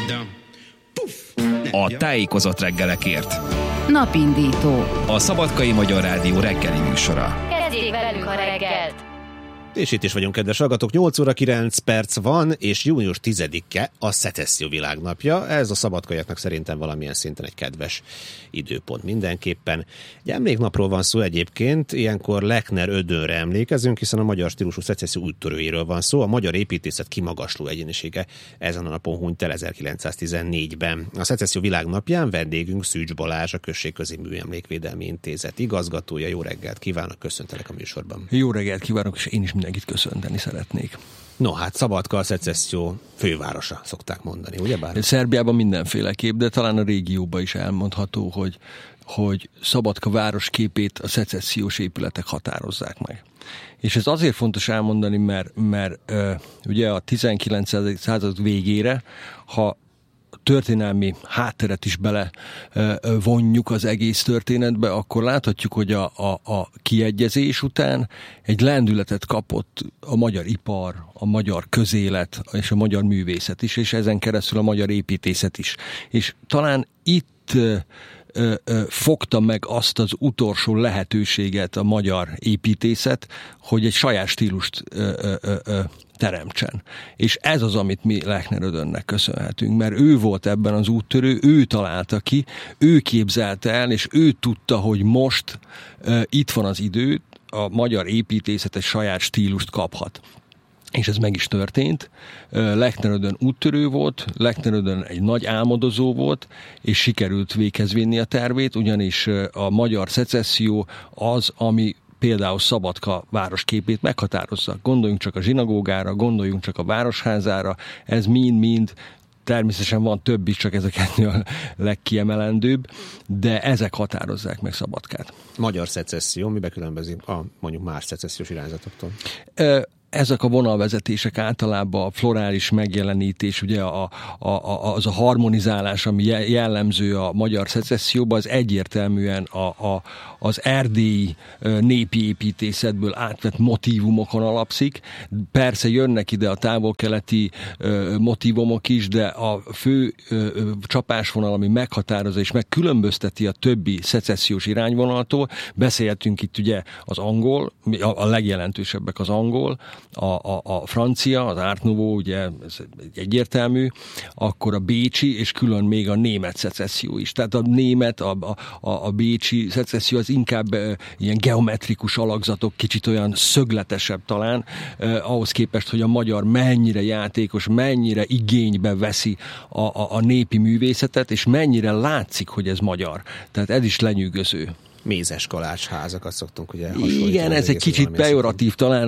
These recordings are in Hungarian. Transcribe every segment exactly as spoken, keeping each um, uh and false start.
A tájékozott reggelekért. Napindító. A Szabadkai Magyar Rádió reggeli műsora. Kezdjék velünk a reggelt! És itt is vagyunk, kedves hallgatók, nyolc óra kilenc perc van, és június tizedike a Szecesszió világnapja. Ez a szabadkaiaknak szerintem valamilyen szinten egy kedves időpont mindenképpen. Egy emléknapról van szó egyébként, ilyenkor Lechner Ödönre emlékezünk, hiszen a magyar stílusú szecesszió úttörőjéről van szó. A magyar építészet kimagasló egyénisége ezen a napon hunyt el ezerkilencszáztizennégyben. A Szecesszió világnapján vendégünk Szűcs Balázs, a Községközi Műemlékvédelmi Intézet igazgatója. Jó reggelt kívánok, köszöntelek a műsorban. Jó reggelt kívánok, és én is mindenkit köszönteni szeretnék. No, hát Szabadka a szecesszió fővárosa, szokták mondani, ugyebár? Szerbiában mindenféleképp, de talán a régióban is elmondható, hogy, hogy Szabadka városképét a szecessziós épületek határozzák meg. És ez azért fontos elmondani, mert, mert uh, ugye a tizenkilencedik század végére, ha történelmi hátteret is bele vonjuk az egész történetbe, akkor láthatjuk, hogy a, a, a kiegyezés után egy lendületet kapott a magyar ipar, a magyar közélet és a magyar művészet is, és ezen keresztül a magyar építészet is. És talán itt Ö, ö, fogta meg azt az utolsó lehetőséget a magyar építészet, hogy egy saját stílust ö, ö, ö, teremtsen. És ez az, amit mi Lechner Ödönnek köszönhetünk, mert ő volt ebben az úttörő, ő találta ki, ő képzelte el, és ő tudta, hogy most ö, itt van az idő, a magyar építészet egy saját stílust kaphat. És ez meg is történt. Lechner Ödön úttörő volt, Lechner Ödön egy nagy álmodozó volt, és sikerült véghez vinni a tervét, ugyanis a magyar szecesszió az, ami például Szabadka városképét meghatározza. Gondoljunk csak a zsinagógára, gondoljunk csak a városházára, ez mind-mind, természetesen van több is, csak ez a kettő a legkiemelendőbb, de ezek határozzák meg Szabadkát. Magyar szecesszió, mibe különbözik a mondjuk más szecessziós irányzatoktól? Ezek a vonalvezetések általában a florális megjelenítés, ugye a, a, a, az a harmonizálás, ami jellemző a magyar szecesszióban, az egyértelműen a, a, az erdélyi népi építészetből átvett motívumokon alapszik. Persze jönnek ide a távol-keleti motívumok is, de a fő csapásvonal, ami meghatározza és megkülönbözteti a többi szecessziós irányvonaltól, beszéltünk itt ugye az angol, a legjelentősebbek az angol, A, a, a francia, az Art Nouveau, ugye ez egyértelmű, akkor a bécsi, és külön még a német szecesszió is. Tehát a német, a, a, a bécsi szecesszió az inkább e, ilyen geometrikus alakzatok, kicsit olyan szögletesebb talán, eh, ahhoz képest, hogy a magyar mennyire játékos, mennyire igénybe veszi a, a, a népi művészetet, és mennyire látszik, hogy ez magyar. Tehát ez is lenyűgöző. Mézes kalács házakat szoktunk ugye hasonlítani. Igen, ez egy kicsit pejoratív talán,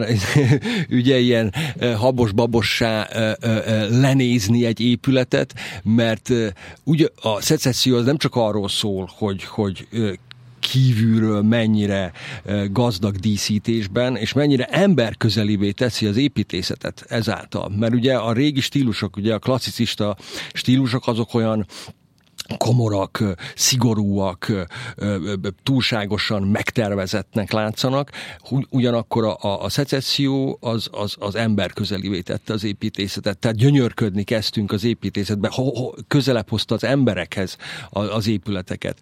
ugye ilyen habos-babossá lenézni egy épületet, mert ugye a szecesszió az nem csak arról szól, hogy, hogy kívülről mennyire gazdag díszítésben, és mennyire emberközelivé teszi az építészetet ezáltal. Mert ugye a régi stílusok, ugye a klasszicista stílusok azok olyan komorak, szigorúak, túlságosan megtervezettnek látszanak, ugyanakkor a, a szecesszió az, az, az ember közelivé tette az építészetet, tehát gyönyörködni kezdtünk az építészetben, közelebb hozta az emberekhez az épületeket,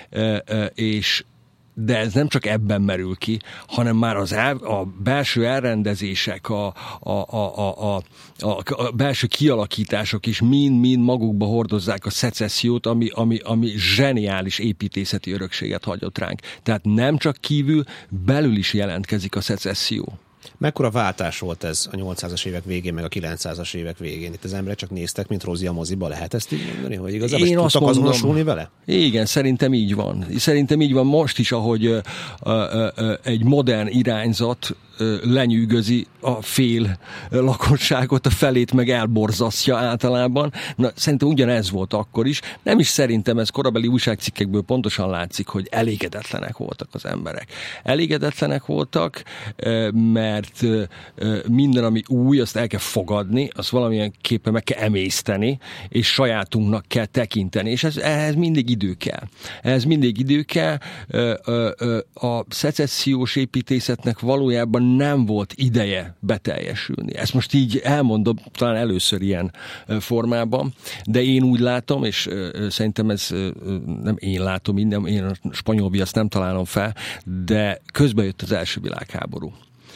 és de ez nem csak ebben merül ki, hanem már az el, a belső elrendezések, a, a, a, a, a, a belső kialakítások is mind-mind magukba hordozzák a szecessziót, ami, ami, ami zseniális építészeti örökséget hagyott ránk. Tehát nem csak kívül, belül is jelentkezik a szecesszió. Mekkora váltás volt ez a nyolcszázas évek végén, meg a kilencszázas évek végén? Itt az emberek csak néztek, mint Rozi a moziba, lehet ezt így mondani? Hogy igazából Én tudtak azonosulni vele? Igen, szerintem így van. Szerintem így van most is, ahogy ö, ö, ö, egy modern irányzat ö, lenyűgözi a fél lakosságot, a felét meg elborzasztja általában. Na, szerintem ugyanez volt akkor is. Nem is szerintem, ez korabeli újságcikkekből pontosan látszik, hogy elégedetlenek voltak az emberek. Elégedetlenek voltak, mert mert minden, ami új, azt el kell fogadni, azt valamilyen képpen meg kell emészteni, és sajátunknak kell tekinteni, és ez, ehhez mindig idő kell. Ehhez mindig idő kell. A szecessziós építészetnek valójában nem volt ideje beteljesülni. Ezt most így elmondom, talán először ilyen formában, de én úgy látom, és szerintem ez nem én látom, én, én a spanyol viaszt nem találom fel, de közben jött az első világháború.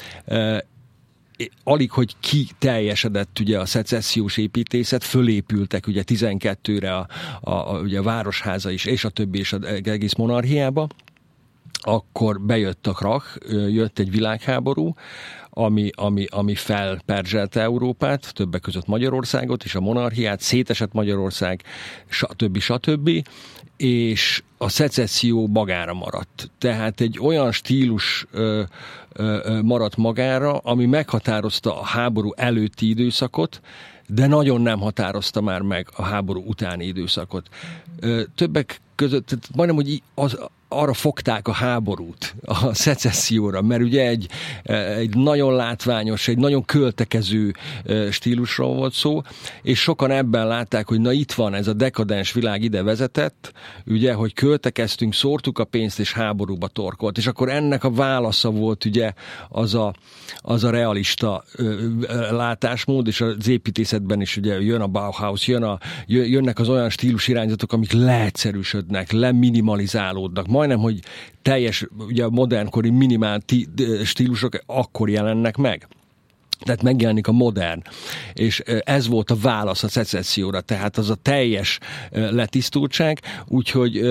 Alig, hogy kiteljesedett ugye a szecessziós építészet, fölépültek ugye tizenkettőre a, a, a, ugye a városháza is, és a többi, és az egész monarchiába, akkor bejött a krach, jött egy világháború, ami, ami, ami felperzselte Európát, többek között Magyarországot és a monarchiát, szétesett Magyarország, stb. stb. És a szecesszió magára maradt. Tehát egy olyan stílus ö, ö, maradt magára, ami meghatározta a háború előtti időszakot, de nagyon nem határozta már meg a háború utáni időszakot. Ö, többek között, majdnem, hogy az, arra fogták a háborút, a szecesszióra, mert ugye egy, egy nagyon látványos, egy nagyon költekező stílusról volt szó, és sokan ebben látták, hogy na itt van ez a dekadens világ, ide vezetett, ugye, hogy költekeztünk, szórtuk a pénzt, és háborúba torkolt. És akkor ennek a válasza volt ugye az a, az a realista látásmód, és az építészetben is ugye jön a Bauhaus, jön a, jönnek az olyan stílusirányzatok, amik leegyszerűsödnek, leminimalizálódnak, majdnem, hogy teljes, ugye a modernkori minimál stílusok akkor jelennek meg. Tehát megjelenik a modern. És ez volt a válasz a szecesszióra, tehát az a teljes letisztultság, úgyhogy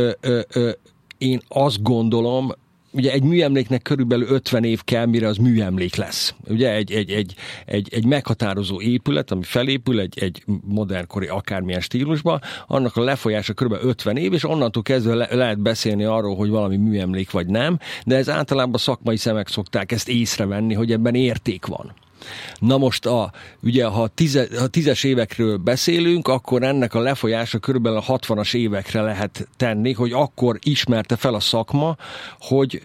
én azt gondolom, ugye egy műemléknek körülbelül ötven év kell, mire az műemlék lesz. Ugye egy, egy, egy, egy, egy meghatározó épület, ami felépül egy, egy modernkori akármilyen stílusba, annak a lefolyása körülbelül ötven év, és onnantól kezdve le, lehet beszélni arról, hogy valami műemlék vagy nem, de ez általában szakmai szemek szokták ezt észrevenni, hogy ebben érték van. Na most, a, ugye, ha tíze, ha tízes évekről beszélünk, akkor ennek a lefolyása körülbelül a hatvanas évekre lehet tenni, hogy akkor ismerte fel a szakma, hogy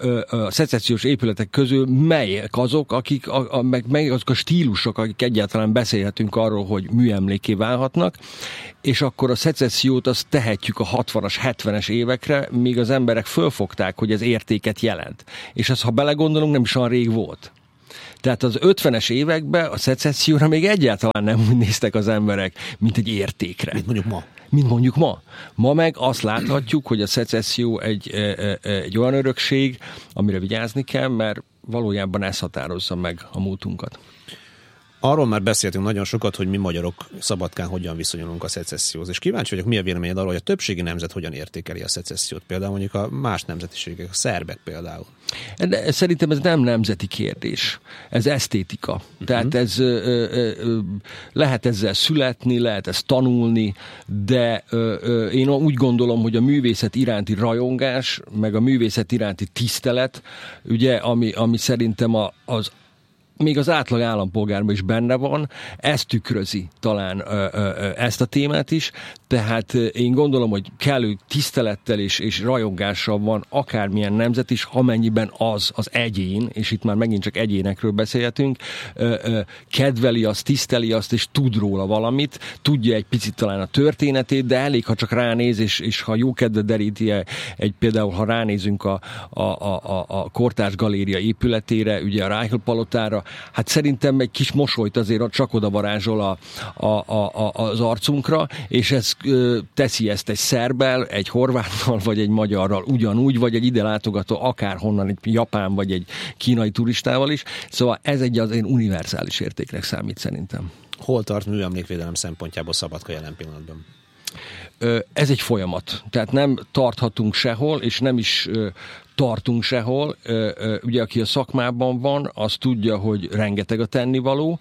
a szecessziós épületek közül melyek azok, akik, a, a, meg melyek azok a stílusok, akik egyáltalán beszélhetünk arról, hogy műemlékké válhatnak, és akkor a szecessziót azt tehetjük a hatvanas, hetvenes évekre, míg az emberek fölfogták, hogy ez értéket jelent. És ez, ha belegondolunk, nem is olyan rég volt. Tehát az ötvenes években a szecesszióra még egyáltalán nem úgy néztek az emberek, mint egy értékre. Mint mondjuk ma. Mint mondjuk ma. Ma meg azt láthatjuk, hogy a szecesszió egy, egy olyan örökség, amire vigyázni kell, mert valójában ez határozza meg a múltunkat. Arról már beszéltünk nagyon sokat, hogy mi magyarok Szabadkán hogyan viszonyulunk a szecesszióhoz. És kíváncsi vagyok, mi a véleményed arról, hogy a többségi nemzet hogyan értékeli a szecessziót. Például mondjuk a más nemzetiségek, a szerbek például. De szerintem ez nem nemzeti kérdés. Ez esztétika. Uh-huh. Tehát ez ö, ö, ö, lehet ezzel születni, lehet ezt tanulni, de ö, ö, én úgy gondolom, hogy a művészet iránti rajongás, meg a művészet iránti tisztelet, ugye, ami, ami szerintem a, az még az átlag állampolgárban is benne van, ez tükrözi talán ö, ö, ezt a témát is, tehát én gondolom, hogy kellő tisztelettel és, és rajongással van akármilyen nemzet is, amennyiben az az egyén, és itt már megint csak egyénekről beszélhetünk, ö, ö, kedveli azt, tiszteli azt, és tud róla valamit, tudja egy picit talán a történetét, de elég, ha csak ránéz, és, és ha jó kedve deríti egy, például, ha ránézünk a, a, a, a Kortárs Galéria épületére, ugye a Reichel palotára, hát szerintem egy kis mosolyt azért csak oda varázsol a, a, a, az arcunkra, és ez ö, teszi ezt egy szerbbel, egy horváttal, vagy egy magyarral ugyanúgy, vagy egy ide látogató akárhonnan, egy japán, vagy egy kínai turistával is. Szóval ez egy azért univerzális értéknek számít szerintem. Hol tart műemlékvédelem szempontjából Szabadka jelen pillanatban? Ez egy folyamat. Tehát nem tarthatunk sehol, és nem is tartunk sehol. Ugye, aki a szakmában van, az tudja, hogy rengeteg a tennivaló.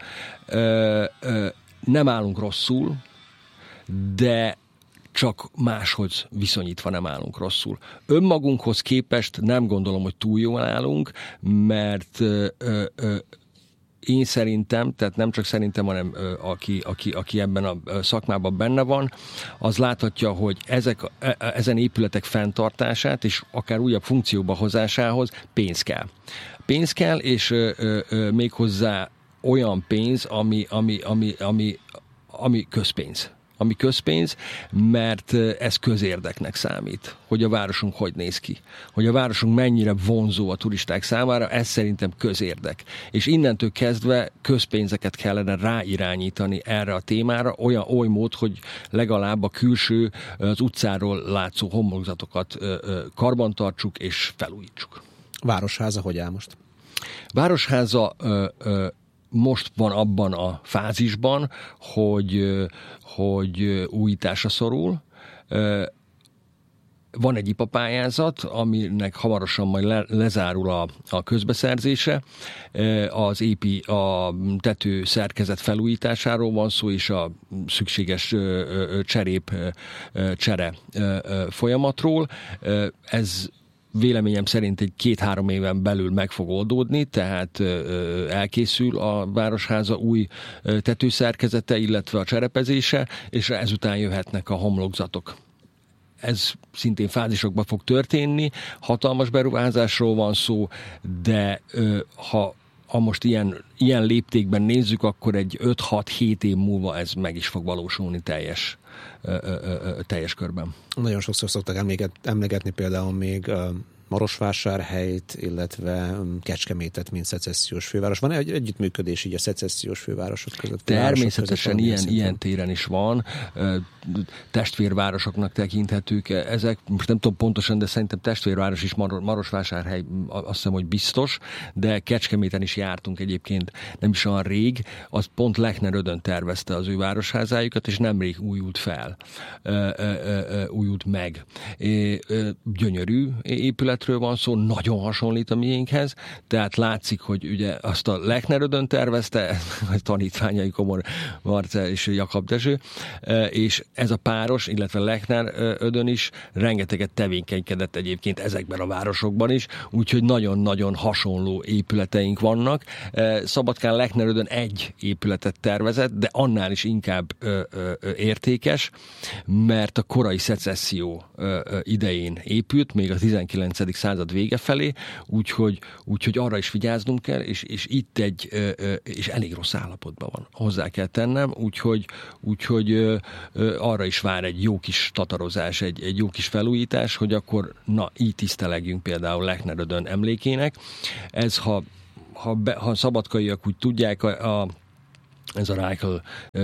Nem állunk rosszul, de csak máshoz viszonyítva nem állunk rosszul. Önmagunkhoz képest nem gondolom, hogy túl jól állunk, mert én szerintem, tehát nem csak szerintem, hanem ö, aki, aki, aki ebben a szakmában benne van, az láthatja, hogy ezek, e, ezen épületek fenntartását és akár újabb funkcióba hozásához pénz kell. Pénz kell, és ö, ö, méghozzá olyan pénz, ami, ami, ami, ami, ami közpénz. ami közpénz, mert ez közérdeknek számít, hogy a városunk hogy néz ki, hogy a városunk mennyire vonzó a turisták számára, ez szerintem közérdek. És innentől kezdve közpénzeket kellene ráirányítani erre a témára, olyan oly mód, hogy legalább a külső, az utcáról látszó homlokzatokat karbantartsuk és felújítsuk. Városháza hogy áll most? Városháza ö, ö, most van abban a fázisban, hogy, hogy újításra szorul. Van egy I P A pályázat, aminek hamarosan majd le, lezárul a, a közbeszerzése. Az épi, a tető szerkezet felújításáról van szó, és a szükséges cserép csere folyamatról. Ez véleményem szerint egy két-három éven belül meg fog oldódni, tehát elkészül a Városháza új tetőszerkezete, illetve a cserepezése, és ezután jöhetnek a homlokzatok. Ez szintén fázisokban fog történni, hatalmas beruházásról van szó, de ha, ha most ilyen, ilyen léptékben nézzük, akkor egy öt-hat-hét év múlva ez meg is fog valósulni teljes, teljes körben. Nagyon sokszor szoktak emléket, emlegetni például még Marosvásárhelyt, illetve Kecskemétet, mint szecessziós főváros. Van egy együttműködés így a szecessziós fővárosok között? Természetesen ilyen, ilyen téren is van. Testvérvárosoknak tekinthetők ezek. Most nem tudom pontosan, de szerintem testvérváros is Mar- Marosvásárhely, azt hiszem, hogy biztos, de Kecskeméten is jártunk egyébként nem is olyan rég. Az pont Lechner Ödön tervezte az ő városházájukat, és nemrég újult fel. Újult meg. Gyönyörű épület van szó, nagyon hasonlít a miénkhez, tehát látszik, hogy ugye azt a Lechner Ödön tervezte, a tanítványai Komor Marcell és Jakab Dezső, és ez a páros, illetve Lechner Ödön is rengeteget tevékenykedett egyébként ezekben a városokban is, úgyhogy nagyon-nagyon hasonló épületeink vannak. Szabadkán Lechner Ödön egy épületet tervezett, de annál is inkább értékes, mert a korai szecesszió idején épült, még a tizenkilencedik század vége felé, úgyhogy, úgyhogy arra is vigyáznunk kell, és, és itt egy, és elég rossz állapotban van, hozzá kell tennem, úgyhogy, úgyhogy arra is vár egy jó kis tatarozás, egy, egy jó kis felújítás, hogy akkor na, így tisztelegjünk például Lechner Ödön emlékének. Ez, ha, ha, be, ha szabadkaiak úgy tudják, a, a ez a Reichel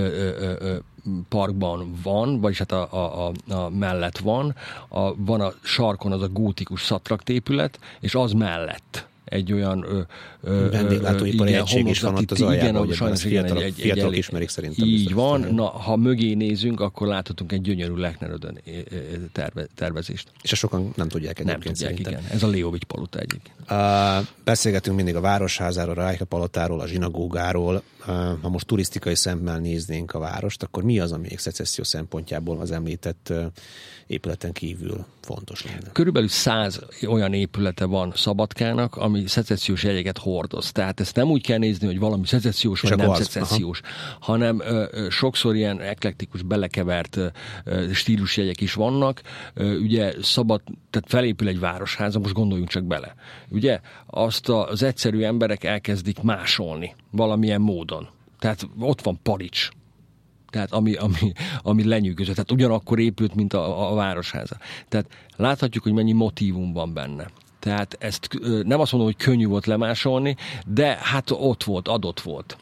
parkban van, vagyis hát a, a, a, a mellett van, a, van a sarkon az a gótikus szattraktépület, és az mellett egy olyan vendéglátóipari egység is van ott az aljában, igen, ahogy sajnos igen, fiatalok, egy, egy, fiatalok egy, ismerik szerintem. Így van, na, ha mögé nézünk, akkor láthatunk egy gyönyörű Lechner Ödön terve, tervezést. És a sokan nem tudják egyébként. Nem tudják, szerintem. igen. Ez a Leovics palota egyébként. Uh, beszélgetünk mindig a Városházáról, a Reichel palotáról, a zsinagógáról. Uh, ha most turisztikai szemmel néznénk a várost, akkor mi az, ami még szecesszió szempontjából az említett uh, épületen kívül fontos lenne? Körülbelül száz olyan épülete van Szabadkának, ami szecessziós jegyeket hordoz. Tehát ezt nem úgy kell nézni, hogy valami szecessziós vagy nem szecessziós, hanem ö, ö, sokszor ilyen eklektikus, belekevert ö, stílusjegyek is vannak. Ö, ugye szabad, tehát felépül egy városháza, most gondoljunk csak bele. Ugye azt az egyszerű emberek elkezdik másolni valamilyen módon. Tehát ott van Palics, tehát ami, ami, ami lenyűgöző. Tehát ugyanakkor épült, mint a, a városháza. Tehát láthatjuk, hogy mennyi motívum van benne. Tehát ezt nem azt mondom, hogy könnyű volt lemásolni, de hát ott volt, adott volt.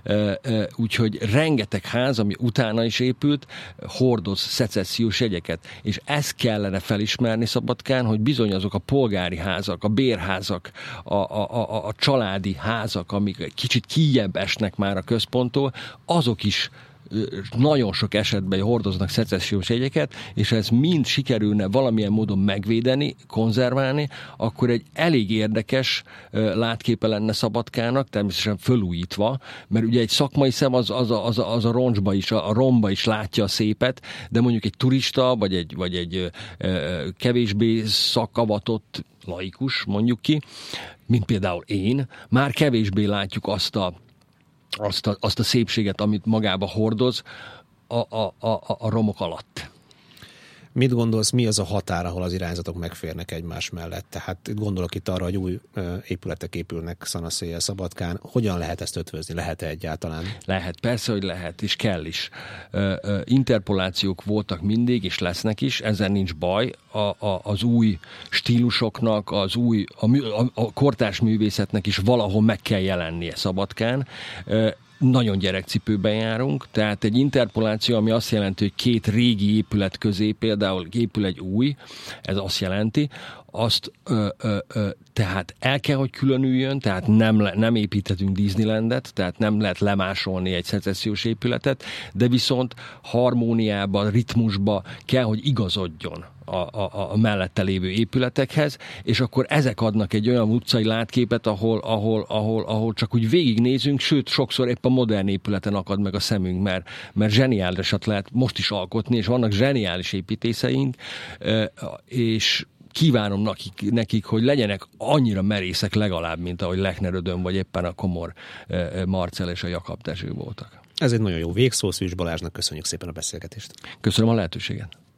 Úgyhogy rengeteg ház, ami utána is épült, hordoz szecessziós jegyeket. És ezt kellene felismerni Szabadkán, hogy bizony azok a polgári házak, a bérházak, a, a, a, a családi házak, amik kicsit kijjebb esnek már a központtól, azok is nagyon sok esetben hordoznak szecessziós jegyeket, és ha ez mind sikerülne valamilyen módon megvédeni, konzerválni, akkor egy elég érdekes látképe lenne Szabadkának, természetesen fölújítva, mert ugye egy szakmai szem az, az, a, az, a, az a roncsba is, a romba is látja a szépet, de mondjuk egy turista, vagy egy, vagy egy kevésbé szakavatott laikus, mondjuk ki, mint például én, már kevésbé látjuk azt a Azt a, azt a szépséget, amit magába hordoz a, a, a, a romok alatt. Mit gondolsz, mi az a határ, ahol az irányzatok megférnek egymás mellett? Tehát gondolok itt arra, hogy új épületek épülnek Szanaszéjjel, Szabadkán. Hogyan lehet ezt ötvözni? Lehet-e egyáltalán? Lehet, persze, hogy lehet, és kell is. Interpolációk voltak mindig, és lesznek is, ezzel nincs baj. A, a, az új stílusoknak, az új, a, a, a kortárs művészetnek is valahol meg kell jelennie Szabadkán. Nagyon gyerekcipőben járunk, tehát egy interpoláció, ami azt jelenti, hogy két régi épület közé például épül egy új, ez azt jelenti, azt ö, ö, ö, tehát el kell, hogy különüljön, tehát nem, le, nem építhetünk Disneylandet, tehát nem lehet lemásolni egy szecessziós épületet, de viszont harmóniában, ritmusba kell, hogy igazodjon a, a, a mellette lévő épületekhez, és akkor ezek adnak egy olyan utcai látképet, ahol, ahol, ahol, ahol csak úgy végignézünk, sőt, sokszor épp a modern épületen akad meg a szemünk, mert, mert zseniálisat lehet most is alkotni, és vannak zseniális építészeink, és kívánom nekik, nekik, hogy legyenek annyira merészek legalább, mint ahogy Lechner Ödön, vagy éppen a Komor Marcell és a Jakab Dezső voltak. Ez egy nagyon jó végszó, Szűcs Balázsnak köszönjük szépen a beszélgetést. Köszönöm a lehetőséget.